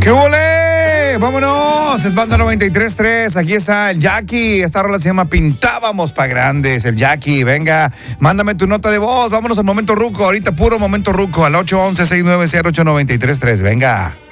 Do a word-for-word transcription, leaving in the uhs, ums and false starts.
¿Qué huele? ¡Vámonos! Es Banda noventa y tres punto tres. Aquí está el Jackie. Esta rola se llama Pintábamos pa' Grandes. El Jackie, venga, mándame tu nota de voz. Vámonos al Momento Ruco. Ahorita puro Momento Ruco al ocho once, seis nueve cero, ocho nueve tres tres. Venga.